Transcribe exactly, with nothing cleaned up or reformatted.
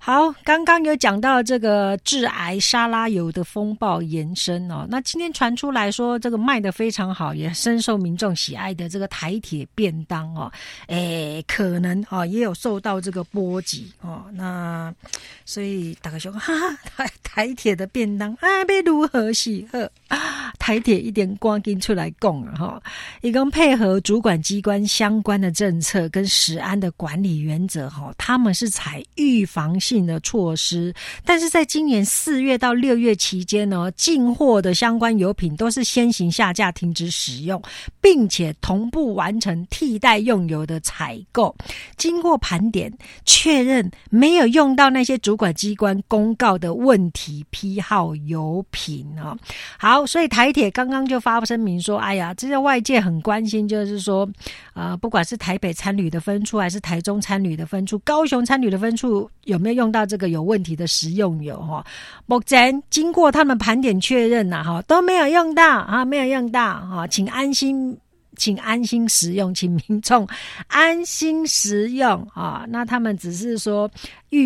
好，刚刚有讲到这个致癌沙拉油的风暴延伸哦，那今天传出来说这个卖得非常好，也深受民众喜爱的这个台铁便当哦，诶，可能哦也有受到这个波及哦，那所以大家说哈哈，台台铁的便当啊，要如何是好？台铁一点赶紧出来讲了哈，一共配合主管机关相关的政策跟食安的管理原则哈，他们是采预防性的措施，但是在今年四月到六月期间呢，进货的相关油品都是先行下架停止使用，并且同步完成替代用油的采购。经过盘点确认没有用到那些主管机关公告的问题批号油品啊。好，所以台铁刚刚就发声明说，哎呀，这些外界很关心，就是说呃，不管是台北餐旅的分处还是台中餐旅的分处，高雄餐旅的分处有没有用到这个有问题的食用油哈？目前经过他们盘点确认呐，哈，都没有用到啊，没有用到啊，请安心，请安心食用，请民众安心食用啊。那他们只是说预